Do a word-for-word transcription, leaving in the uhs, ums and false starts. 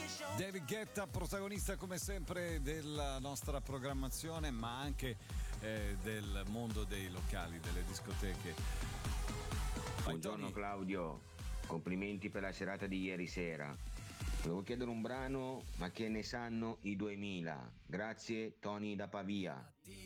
David Guetta, protagonista come sempre della nostra programmazione, ma anche eh, del mondo dei locali, delle discoteche. Vai, Buongiorno Tony. Claudio, complimenti per la serata di ieri sera. Volevo chiedere un brano, ma che ne sanno i duemila? Grazie, Tony da Pavia.